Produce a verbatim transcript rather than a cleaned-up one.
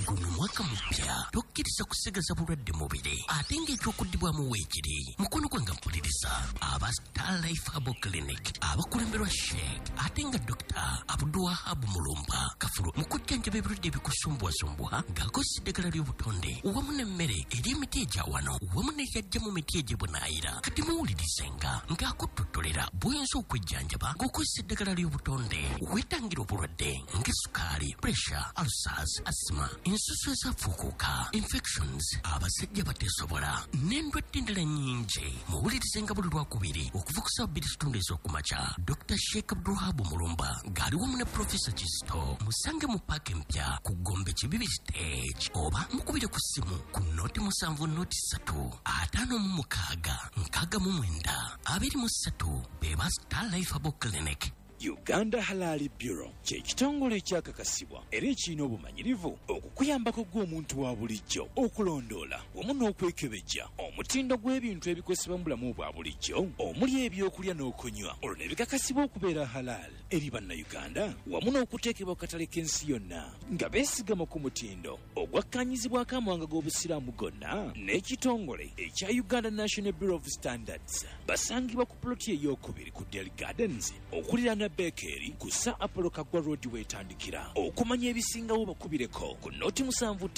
guno mwaka mupya tokkiriza kusigazza bulwadde mubiri ate ng'ekyokuddibwamu weekiri mukono gwange mpuliriza aba Star Life Herbal Clinic abakulemberwa Sheikh ate nga Doctor Abdulwahab Mulumba kafulu mu kujjanjaba ebirwadde ebikusumbuwasumbuwa ng'akozesa eddagala ly'obutonde wamu n'emmere eri emiti egya wano wamu n'egyajja mu miti egy'ebunaayira kati muwulirizenga ng'akuttotolera bw'oyinza okwejjanjaba ng'okozesa eddagala ly'obutonde weetangira obulwadde ng'essukaali pressure ulcers asthma ensusu ezafuukuuka infections abasajja bateesobola n'endwadde endala nnyingi muwulirizenga buli lwakubiri okuva ku ssaawa bbiri kitundu ez'okumakya Doctor Sheikh Abdulwahab Mulumba ng'ali wamu ne Professor Kisto musange mu paaka empya ku Gombe Kibibi stage oba mukubire ku ssimu ku noti musanvu noti ssatu ataano mu mukaaga nkaaga mu mwenda abiri mu ssatu beba Star Life Herbal Clinic. Uganda Halal Bureau kye kitongole ekyakakasibwa era ekirina obumanyirivu okukuyambako gw'omuntu wa bulijjo okulondoola wamu n'okwekebejja omutindo gw'ebintu ebikozesebwa mu bulamu bwa bulijjo omuli ebyokulya n'okunywa olwo ne bikakasibwa okubeera halal eri bannayuganda wamu n'okuteekebwa ku katale k'ensi yonna nga beesigama ku mutindo ogwakkaanyizibwako amawanga g'obusiraamu gonna n'ekitongole ekya Uganda National Bureau of Standards basangibwa ku ploti ey'okubiri ku Dairy Gardens okuliraana Bekeri kusa Apollo Kagwa Road wetandikira okumanya ebisingawo bakubireko ku noti musanvu